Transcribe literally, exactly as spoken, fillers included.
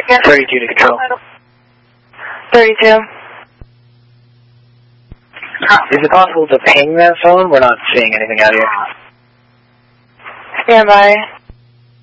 thirty-two to control. thirty-two. Is it possible to ping that phone? We're not seeing anything out here. Stand by.